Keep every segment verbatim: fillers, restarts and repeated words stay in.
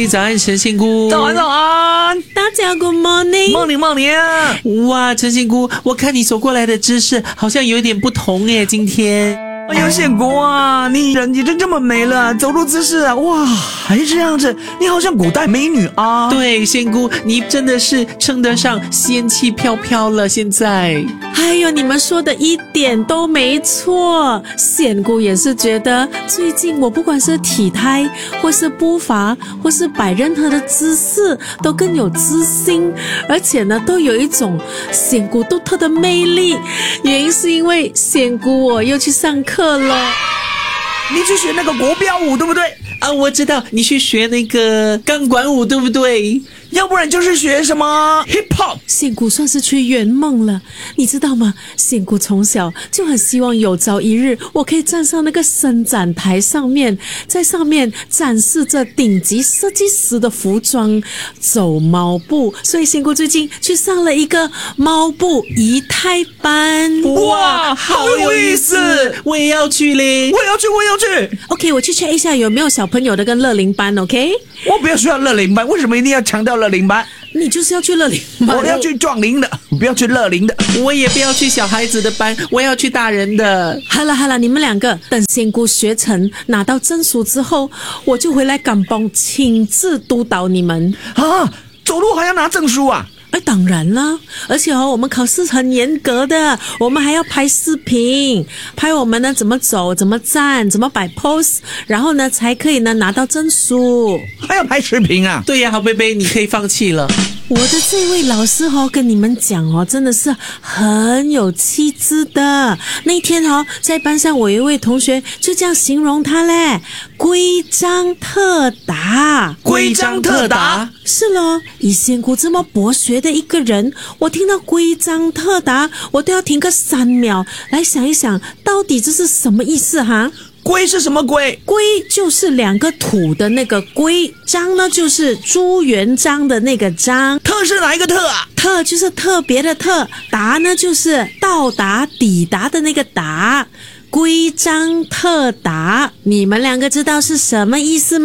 早安，陈仙姑。 早安，早安， 大家 Good morning。 morning morning。 哇，陈仙姑，我看你走过来的姿势好像有一点不同耶，今天。 哎呦，仙姑啊，你人已经这么美了，走路姿势啊，哇，还这样子，你好像古代美女啊。 对，仙姑，你真的是称得上仙气飘飘了。现在， 哎呦，你们说的一点都没错，仙姑也是觉得最近我不管是体态，或是步伐，或是摆任何的姿势，都更有自信，而且呢，都有一种仙姑独特的魅力。原因是因为仙姑我又去上课了。 你去学那个国标舞对不对啊？我知道你去学那个钢管舞对不对？ 要不然就是学什么 hip hop。 仙姑算是去圆梦了，你知道吗？仙姑从小就很希望有朝一日我可以站上那个伸展台上面，在上面展示着顶级设计师的服装，走猫步。所以仙姑最近去上了一个猫步仪态班。 哇，好有意思， 我也要去嘞！ 我也要去，我也要去。 OK， 我去 check 一下有没有小朋友的跟乐龄班 ，OK？ 我不要需要乐龄班，为什么一定要强调乐龄班？ 你就是要去乐龄班。 我要去壮龄的，我不要去乐龄的。 我也不要去小孩子的班，我要去大人的。 好了好了，你们两个等仙姑学成拿到证书之后，我就回来甘榜亲自督导你们啊！走路还要拿证书啊？ 哎，当然啦，而且哦，我们考试很严格的，我们还要拍视频，拍我们呢怎么走、怎么站、怎么摆 pose， 然后呢才可以呢拿到证书。 还要拍视频啊？ 对呀，好贝贝，你可以放弃了。 我的这位老师哦，跟你们讲哦，真的是很有气质的。那天哦，在班上我有一位同学就这样形容他嘞，规章特达。 规章特达？ 是咯，以仙姑这么博学的一个人，我听到规章特达，我都要停个三秒来想一想，到底这是什么意思哈？ 龟是什么龟？ 龟就是两个土的那个龟，章呢就是朱元璋的那个章。 特是哪一个特啊？ 特就是特别的特，达呢就是到达抵达的那个达。规章特达，你们两个知道是什么意思吗？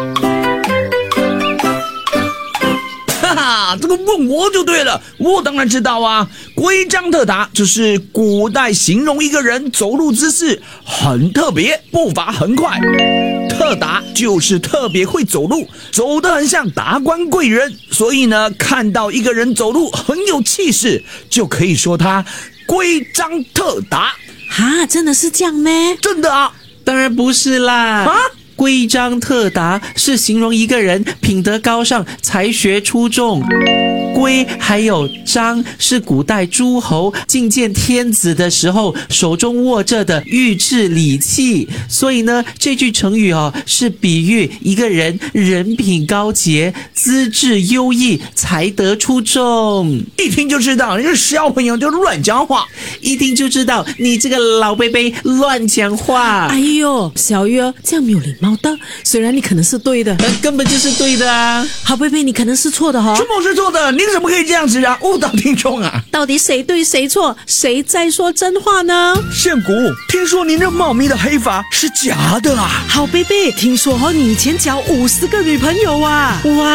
哈哈，这个问我就对了，我当然知道啊。规章特达就是古代形容一个人走路姿势很特别，步伐很快。特达就是特别会走路，走得很像达官贵人，所以呢，看到一个人走路很有气势，就可以说他规章特达。 哈，真的是这样吗？ 真的啊？ 当然不是啦。 啊？ 规章特达是形容一个人品德高尚、才学出众。规还有章是古代诸侯觐见天子的时候手中握着的御制礼器，所以呢，这句成语哦是比喻一个人人品高洁、资质优异、才德出众。 一听就知道你是小朋友就乱讲话， 一听就知道你这个老贝贝乱讲话。 哎呦，小鱼儿这样没有礼貌的，虽然你可能是对的， 呃、根本就是对的啊。 好贝贝，你可能是错的哈、哦。 什么是错的？你怎么可以这样子啊？误导听众啊！ 到底谁对谁错？谁在说真话呢？ 仙姑，听说您这茂密的黑发是假的啊？ 好贝贝，听说哦，你以前交五十个女朋友啊？ 哇，